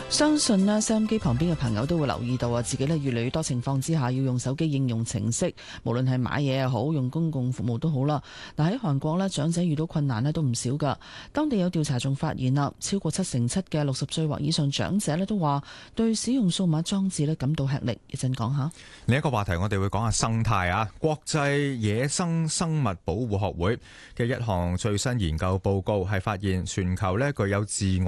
相信呢，收音機旁邊嘅朋友都會留意到啊，自己呢越嚟越多情況之下要用手機應用程式，無論係買嘢又好，用公共服務都好啦。嗱，喺韓國呢，長者遇到困難呢都唔少噶。當地有調查仲發現啦，超過7成7嘅60歲或以上長者呢都話對使用數碼裝置呢感到吃力。一陣講下。 另一個話題，我哋會講下生態啊。國際野生生物保護學會嘅一項最新研究報告係發現，全球呢具有自我